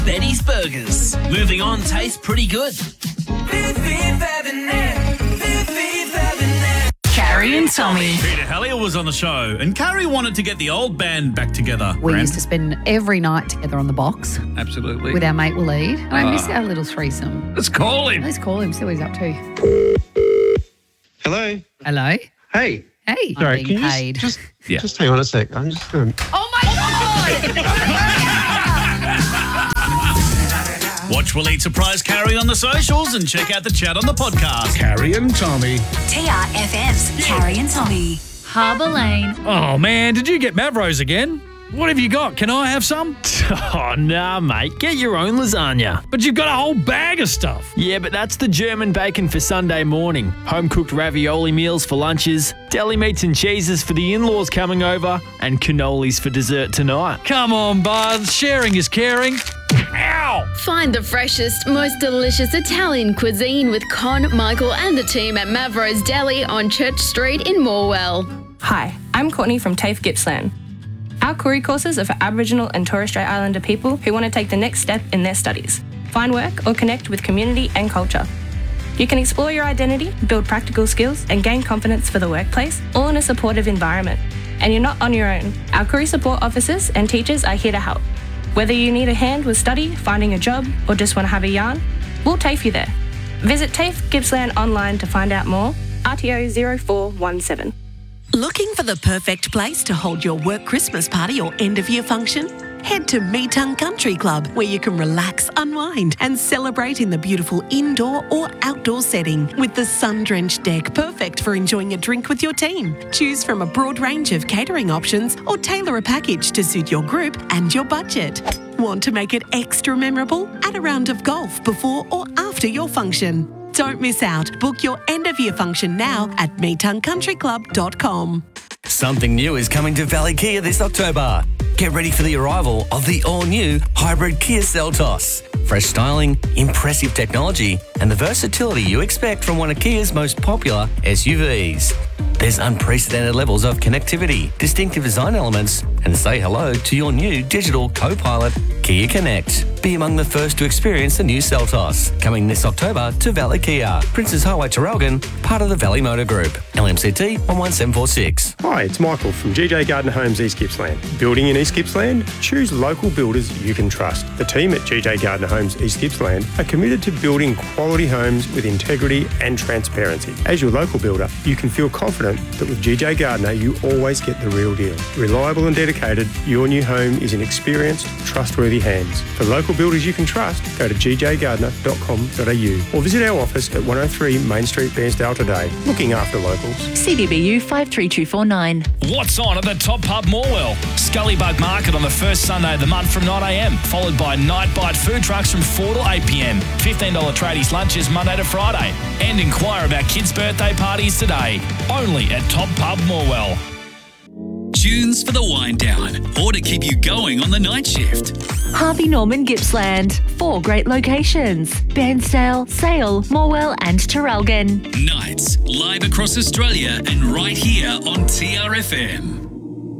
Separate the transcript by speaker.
Speaker 1: Betty's Burgers. Moving on tastes pretty good.
Speaker 2: Carrie and Tommy.
Speaker 3: Peter Hellier was on the show, and Carrie wanted to get the old band back together.
Speaker 4: We used to spend every night together on the box
Speaker 3: Absolutely.
Speaker 4: with our mate Waleed. And I miss our little threesome.
Speaker 3: Let's call him.
Speaker 4: Let's call him, see what he's up to.
Speaker 5: Hello.
Speaker 4: Hello.
Speaker 5: Hey.
Speaker 4: Hey.
Speaker 5: Sorry,
Speaker 4: I'm
Speaker 5: can
Speaker 4: being
Speaker 5: you
Speaker 4: paid.
Speaker 5: just hang on a sec. I'm just going.
Speaker 4: Oh my God!
Speaker 3: Watch Waleed surprise Carrie on the socials and check out the chat on the podcast.
Speaker 6: Carrie and Tommy.
Speaker 2: TRFM's Carrie and Tommy. Harbour Lane.
Speaker 7: Oh, man, did you get Mavros again? What have you got? Can I have some?
Speaker 8: Oh, nah, mate. Get your own lasagna.
Speaker 7: But you've got a whole bag of stuff.
Speaker 8: Yeah, but that's the German bacon for Sunday morning. Home-cooked ravioli meals for lunches, deli meats and cheeses for the in-laws coming over, and cannolis for dessert tonight.
Speaker 7: Come on, bud. Sharing is caring. Ow!
Speaker 9: Find the freshest, most delicious Italian cuisine with Con, Michael and the team at Mavros Deli on Church Street in Morwell.
Speaker 10: Hi, I'm Courtney from TAFE Gippsland. Our Koori courses are for Aboriginal and Torres Strait Islander people who want to take the next step in their studies, find work or connect with community and culture. You can explore your identity, build practical skills and gain confidence for the workplace, all in a supportive environment. And you're not on your own. Our Koori support officers and teachers are here to help. Whether you need a hand with study, finding a job, or just want to have a yarn, we'll TAFE you there. Visit TAFE Gippsland online to find out more. RTO 0417.
Speaker 11: Looking for the perfect place to hold your work Christmas party or end-of-year function? Head to Meetung Country Club, where you can relax, unwind and celebrate in the beautiful indoor or outdoor setting with the sun-drenched deck, perfect for enjoying a drink with your team. Choose from a broad range of catering options or tailor a package to suit your group and your budget. Want to make it extra memorable? Add a round of golf before or after your function. Don't miss out. Book your end-of-year function now at meetungcountryclub.com.
Speaker 12: Something new is coming to Valley Kia this October. Get ready for the arrival of the all-new hybrid Kia Seltos. Fresh styling, impressive technology, and the versatility you expect from one of Kia's most popular SUVs. There's unprecedented levels of connectivity, distinctive design elements, and say hello to your new digital co-pilot, Kia Connect. Be among the first to experience the new Seltos, coming this October to Valley Kia, Princes Highway, Traralgon, part of the Valley Motor Group. LMCT 11746.
Speaker 13: Hi, it's Michael from GJ Gardner Homes East Gippsland. Building in East Gippsland? Choose local builders you can trust. The team at GJ Gardner Homes East Gippsland are committed to building quality homes with integrity and transparency. As your local builder, you can feel confident that with GJ Gardner, you always get the real deal. Reliable and dedicated, your new home is in experienced, trustworthy hands. For local builders you can trust, go to gjgardner.com.au or visit our office at 103 Main Street, Bairnsdale today. Looking after locals.
Speaker 2: CDBU 53249.
Speaker 1: What's on at the Top Pub Morwell? Scullybug Market on the first Sunday of the month from 9am, followed by Night Bite food trucks from 4 to 8pm. $15 tradies lunches Monday to Friday. And inquire about kids' birthday parties today. Only at Top Pub Morwell.
Speaker 14: Tunes for the wind down or to keep you going on the night shift.
Speaker 2: Harvey Norman Gippsland. 4 great locations. Bairnsdale, Sale, Morwell and Traralgon.
Speaker 14: Nights live across Australia and right here on TRFM.